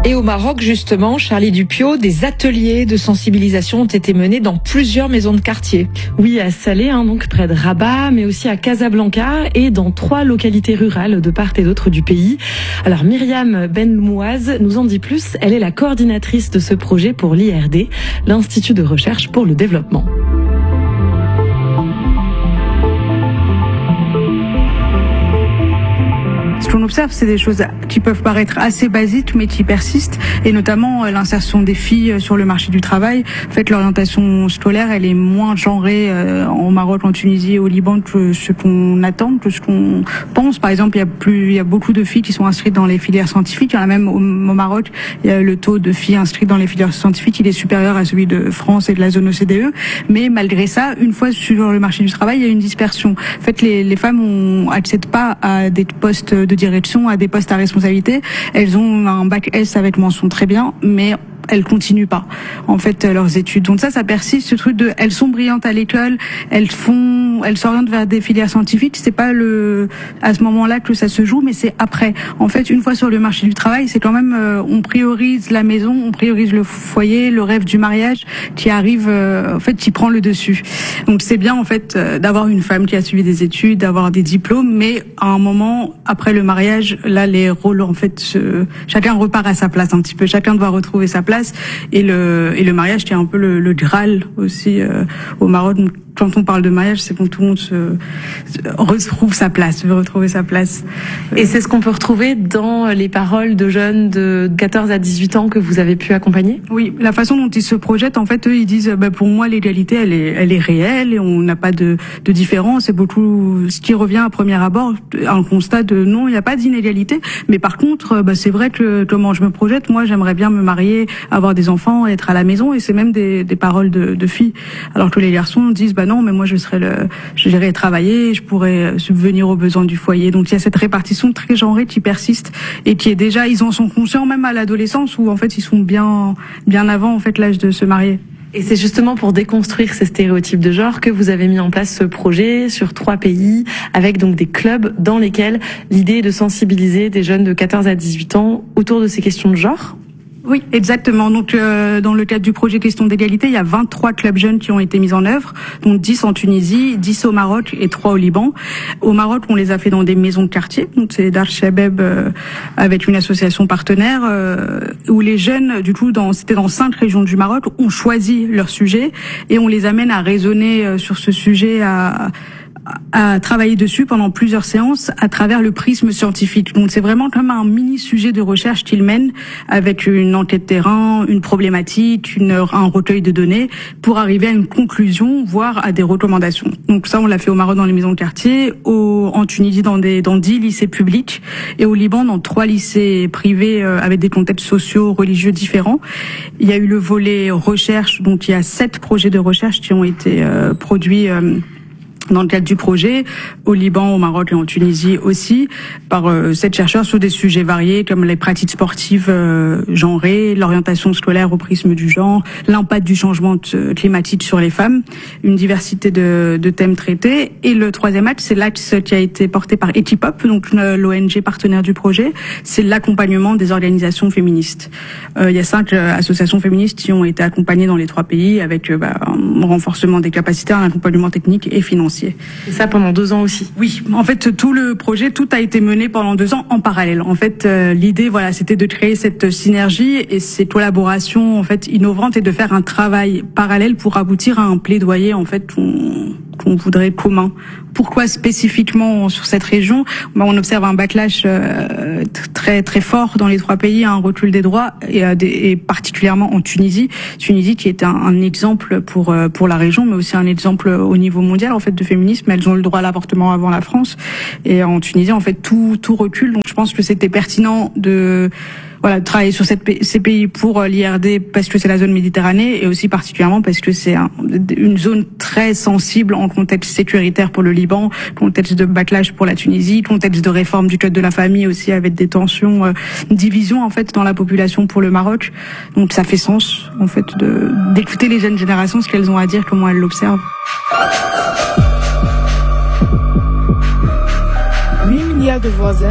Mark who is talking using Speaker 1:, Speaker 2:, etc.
Speaker 1: Et au Maroc, justement, Charlie Dupiot, des ateliers de sensibilisation ont été menés dans plusieurs maisons de quartier.
Speaker 2: Oui, à Salé, donc près de Rabat, mais aussi à Casablanca et dans 3 localités rurales de part et d'autre du pays. Alors Myriam Ben-Mouaz nous en dit plus. Elle est la coordinatrice de ce projet pour l'IRD, l'Institut de recherche pour le développement.
Speaker 3: Ce qu'on observe, c'est des choses qui peuvent paraître assez basiques, mais qui persistent, et notamment l'insertion des filles sur le marché du travail. En fait, l'orientation scolaire, elle est moins genrée au Maroc, en Tunisie et au Liban que ce qu'on attend, que ce qu'on pense. Par exemple, il y a beaucoup de filles qui sont inscrites dans les filières scientifiques. Il y en a même au Maroc, il y a le taux de filles inscrites dans les filières scientifiques, il est supérieur à celui de France et de la zone OCDE. Mais malgré ça, une fois sur le marché du travail, il y a une dispersion. En fait, les femmes accèdent pas à des postes de direction, à des postes à responsabilité. Elles ont un bac S avec mention très bien, mais elles continuent pas, en fait, leurs études. Donc ça persiste, ce truc de, elles sont brillantes à l'école, elles s'orientent vers des filières scientifiques. C'est pas à ce moment-là que ça se joue, mais c'est après. En fait, une fois sur le marché du travail, c'est quand même, on priorise la maison, on priorise le foyer, le rêve du mariage qui arrive, en fait, qui prend le dessus. Donc c'est bien, en fait, d'avoir une femme qui a suivi des études, d'avoir des diplômes, mais à un moment, après le mariage, là, les rôles, en fait, chacun repart à sa place un petit peu. Chacun doit retrouver sa place. Et le mariage qui est un peu le Graal aussi au Maroc. Donc, quand on parle de mariage, c'est quand tout le monde retrouve sa place, veut retrouver sa place.
Speaker 2: Et c'est ce qu'on peut retrouver dans les paroles de jeunes de 14 à 18 ans que vous avez pu accompagner?
Speaker 3: Oui, la façon dont ils se projettent, en fait, eux, ils disent, pour moi, l'égalité, elle est réelle et on n'a pas de différence. C'est beaucoup ce qui revient à premier abord, un constat de non, il n'y a pas d'inégalité. Mais par contre, c'est vrai que comment je me projette, moi, j'aimerais bien me marier, avoir des enfants, être à la maison, et c'est même des paroles de filles. Alors que les garçons disent, non, mais moi j'irais travailler, je pourrais subvenir aux besoins du foyer. Donc il y a cette répartition très genrée qui persiste et qui est déjà, ils en sont conscients même à l'adolescence où en fait ils sont bien avant en fait l'âge de se marier.
Speaker 2: Et c'est justement pour déconstruire ces stéréotypes de genre que vous avez mis en place ce projet sur 3 pays avec donc des clubs dans lesquels l'idée est de sensibiliser des jeunes de 14 à 18 ans autour de ces questions de genre.
Speaker 3: Oui, exactement. Donc, dans le cadre du projet Question d'égalité, il y a 23 clubs jeunes qui ont été mis en œuvre, dont 10 en Tunisie, 10 au Maroc et 3 au Liban. Au Maroc, on les a fait dans des maisons de quartier. Donc, c'est Dar Shabab avec une association partenaire où les jeunes, du coup, c'était dans 5 régions du Maroc, ont choisi leur sujet et on les amène à raisonner sur ce sujet, à travailler dessus pendant plusieurs séances à travers le prisme scientifique. Donc c'est vraiment comme un mini sujet de recherche qu'ils mènent avec une enquête terrain, une problématique, un recueil de données pour arriver à une conclusion, voire à des recommandations. Donc ça, on l'a fait au Maroc dans les maisons de quartier, en Tunisie dans 10 lycées publics et au Liban dans 3 lycées privés avec des contextes sociaux, religieux différents. Il y a eu le volet recherche, donc il y a 7 projets de recherche qui ont été produits dans le cadre du projet, au Liban, au Maroc et en Tunisie aussi, par 7 chercheurs sur des sujets variés comme les pratiques sportives genrées, l'orientation scolaire au prisme du genre, l'impact du changement climatique sur les femmes, une diversité de thèmes traités. Et le 3e axe, c'est l'axe qui a été porté par Equipop, donc l'ONG partenaire du projet, c'est l'accompagnement des organisations féministes. Il y a 5 associations féministes qui ont été accompagnées dans les 3 pays avec un renforcement des capacités, un accompagnement technique et financier.
Speaker 2: Et ça pendant 2 ans aussi?
Speaker 3: Oui, en fait tout le projet, tout a été mené pendant 2 ans en parallèle. En fait, l'idée, c'était de créer cette synergie et ces collaborations en fait innovantes et de faire un travail parallèle pour aboutir à un plaidoyer en fait qu'on voudrait commun. Pourquoi spécifiquement sur cette région? On observe un backlash très très fort dans les 3 pays, un recul des droits et particulièrement en Tunisie qui est un exemple pour la région, mais aussi un exemple au niveau mondial en fait de féminisme. Elles ont le droit à l'avortement avant la France et en Tunisie en fait tout recule. Donc je pense que c'était pertinent de travailler sur ces pays pour l'IRD parce que c'est la zone Méditerranée et aussi particulièrement parce que c'est une zone très sensible en contexte sécuritaire pour le Liban, contexte de backlash pour la Tunisie, contexte de réforme du code de la famille aussi avec des tensions, division en fait dans la population pour le Maroc. Donc ça fait sens en fait d'écouter les jeunes générations, ce qu'elles ont à dire, comment elles l'observent.
Speaker 4: 8 milliards de voisins